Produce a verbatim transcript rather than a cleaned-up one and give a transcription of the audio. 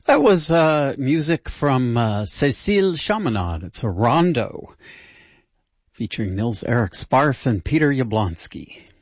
That was uh music from uh Cécile Chaminade. It's a rondo featuring Nils Erik Sparf and Peter Yablonsky.